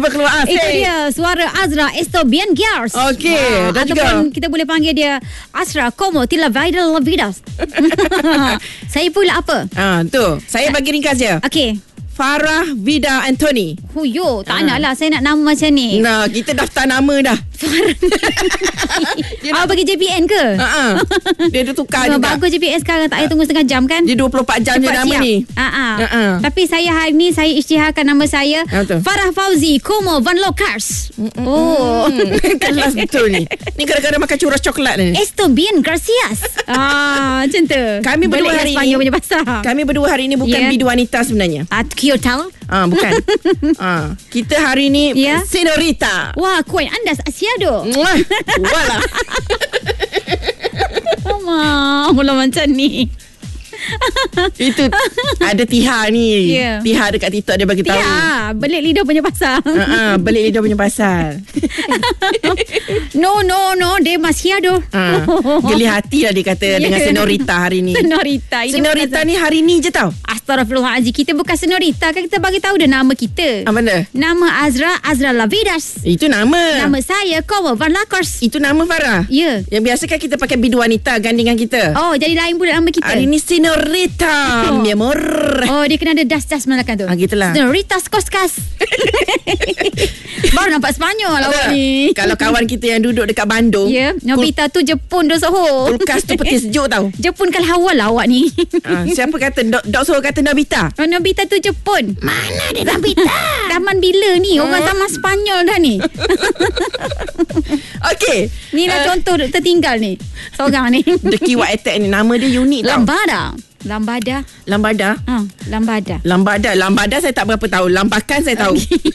cuba keluar. Itu dia suara Azra Estobian Gears. Okey, dah juga. Ataupun kita boleh panggil dia Azra Como Tila Vida La Vidas. Saya pula apa? Tu. Saya bagi ringkas je. Okey. Farah Vida Anthony. Huyo, tak nak lah. Saya nak nama macam ni. Nah, kita daftar nama dah. Awak bagi JPN ke? Dia dah tukar juga. Bagus JPN sekarang. Tak payah tunggu setengah jam kan? Dia 24 jam je nama siap. ni. Tapi saya hari ni saya isytiharkan nama saya Farah Fauzi Como Van Lokars. Kelas betul ni. Ni kadang-kadang makan curas coklat ni. Estobian Garcias. Macam tu. Kami berdua hari Sepanyol ni punya bahasa. Kami berdua hari ni bukan bidu wanita sebenarnya. Kyotal. Bukan. Kita hari ni Senorita. Wah, kuat anda Asiado. Walah. Mula macam ni. Itu ada Tiha ni. Tiha dekat TikTok dia bagi tahu. Ya, belik lidah punya pasal. Belik lidah punya pasal. No, demasiado. Geli hati lah dia kata dengan Senorita hari ni. Senorita ni hari ni je tau. Astaghfirullahaladzim. Kita bukan Senorita kan, kita bagi tahu dah nama kita. Mana? Nama Azra Lavidas. Itu nama. Nama saya Como Van Lakers. Itu nama Farah. Ya. Yang biasa kan kita pakai bidu wanita gandingan kita. Oh, jadi lain pula nama kita. Hari ni Senorita, mi amor. Oh, dia kena ada das-das belakang tu. Gitulah. Senorita Skoskas. Baru nampak Sepanyol awak ni. Kalau kawan kita yang duduk dekat Bandung, Nobita tu Jepun dah Soho. Kulkas tu peti sejuk tau. Jepun kal hawal lah awak ni. Siapa kata Dok Soho kata Nobita? Nobita tu Jepun. Mana dia Nobita? Zaman bila ni? Orang zaman Sepanyol dah ni. Okey. Ni lah contoh tertinggal ni. Seorang ni. The keyword attack ni nama dia unik tau. Lambada. Lambada saya tak berapa tahu. Lambakan saya tahu.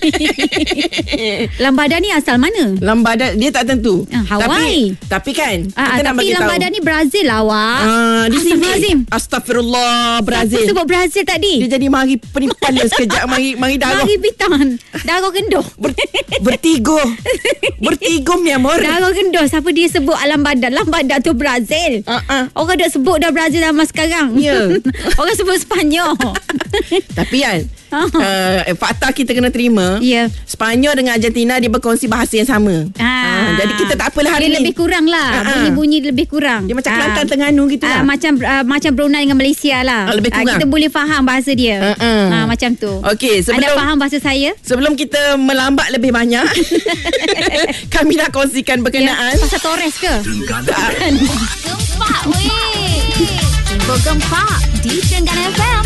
Lambada ni asal mana? Lambada dia tak tentu. Hawaii. Tapi kan kita nak tapi bagi tahu. Lambada ni Brazil awak. Di sini. Astagfirullah, Brazil. Apa sebut Brazil tadi? Dia jadi mari penimpala sekejap. Mari darah. Mari bitan. Darah gendoh. Bertigo mi amor. Darah gendoh. Siapa dia sebut Lambada? Lambada tu Brazil. Orang dah sebut dah Brazil zaman sekarang. Orang sebut Sepanyol. Tapi kan fakta kita kena terima. Spanyol dengan Argentina dia berkongsi bahasa yang sama. Jadi kita tak apalah hari dia ni. Lebih kurang lah. Bunyi lebih kurang. Dia macam Kelantan Terengganu gitu lah. Macam Brunei dengan Malaysia lah. Lebih kurang. Kita boleh faham bahasa dia. Macam tu. Okey, anda faham bahasa saya? Sebelum kita melambat lebih banyak, kami nak kongsikan berkenaan pasal Torres ke? Gempak weh. Gempak di Terengganu FM.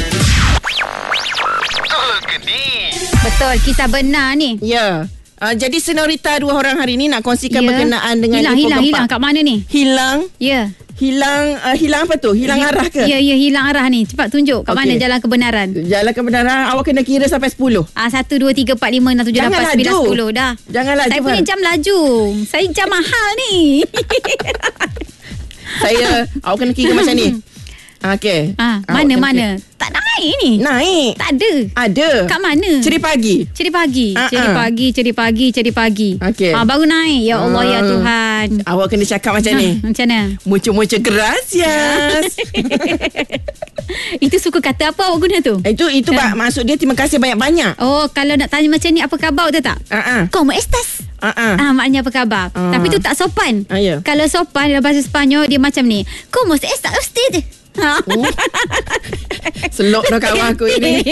Betul, kisah benar ni. Ya. Jadi Senorita dua orang hari ni nak kongsikan berkenaan dengan hilang kat mana ni? Hilang apa tu? Hilang arah ke? Ya, hilang arah ni. Cepat tunjuk kat mana jalan kebenaran. Jalan kebenaran awak kena kira sampai 10. 1 2 3 4 5 6 7 8 9 10 dah. Jangan laju. Saya punya jam laju. Saya jam mahal ni. Awak kena kira macam ni. Okey. Mana? Tak naik ni. Naik. Tak ada. Ada. Kat mana? Ceri pagi. Ceri pagi. Okey. Baru naik. Ya Allah ya Tuhan. Awak kena cakap macam ni. Macam mana? Muncul gracias. Itu suka kata apa awak guna tu? Itu maksud dia terima kasih banyak-banyak. Oh, kalau nak tanya macam ni apa khabar tu tak? Como estas? Maknanya apa khabar? Tapi tu tak sopan. Kalau sopan dalam bahasa Sepanyol dia macam ni. Como está usted? Selok dah kawan aku ini.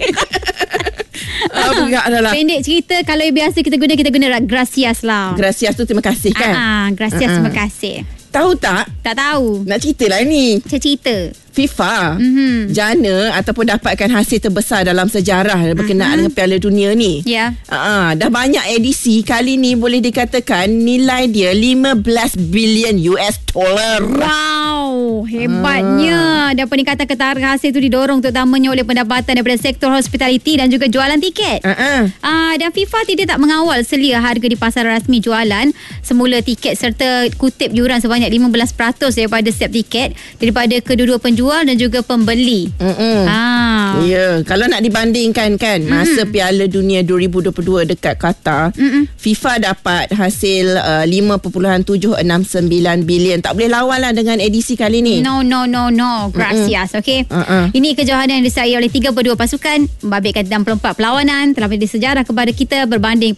Pendek cerita, kalau biasa kita guna gracias lah. Gracias tu terima kasih kan? Gracias terima kasih. Tahu tak? Tak tahu. Nak cerita lah ni. Cerita. FIFA jana ataupun dapatkan hasil terbesar dalam sejarah berkenaan dengan Piala Dunia ni. Dah banyak edisi. Kali ni boleh dikatakan nilai dia 15 bilion US dollar. Wow, hebatnya. Dan peningkatan ketara hasil tu didorong terutamanya oleh pendapatan daripada sektor hospitality dan juga jualan tiket. Dan FIFA tidak tak mengawal selia harga di pasaran rasmi jualan. Semula tiket serta kutip yuran sebanyak 15% daripada setiap tiket daripada kedua-dua penjual dan juga pembeli. Ya, kalau nak dibandingkan kan masa Piala Dunia 2022 dekat Qatar, FIFA dapat hasil 5.769 bilion. Tak boleh lawan lah dengan edisi kali ni. No. Gracias. Okay. Ini kejohanan yang disahai oleh 32 pasukan, membabitkan 64 perlawanan, telah menjadi sejarah kepada kita berbanding